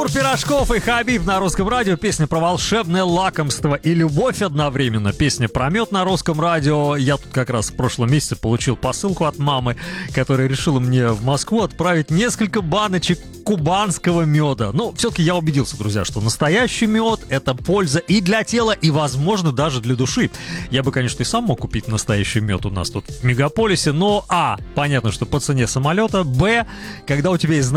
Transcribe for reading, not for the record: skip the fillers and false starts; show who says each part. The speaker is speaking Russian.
Speaker 1: Пирожков и Хабиб на русском радио. Песня про волшебное лакомство и любовь одновременно. Песня про мед на русском радио. Я тут как раз в прошлом месяце получил посылку от мамы, которая решила мне в Москву отправить несколько баночек кубанского меда. Но все-таки я убедился, друзья, что настоящий мед — это польза и для тела, и, возможно, даже для души. Я бы, конечно, и сам мог купить настоящий мед у нас тут в мегаполисе, но понятно, что по цене самолета, когда у тебя есть